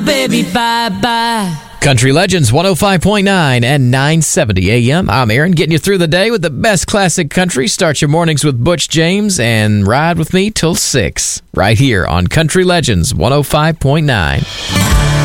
Baby, bye-bye. Country Legends 105.9 and 970 AM. I'm Aaron, getting you through the day with the best classic country. Start your mornings with Butch James and ride with me till 6 right here on Country Legends 105.9.